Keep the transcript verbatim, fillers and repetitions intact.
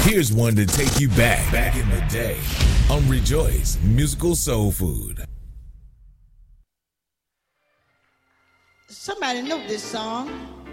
Here's one to take you back, back in the day on Rejoice Musical Soul Food. Somebody know this song.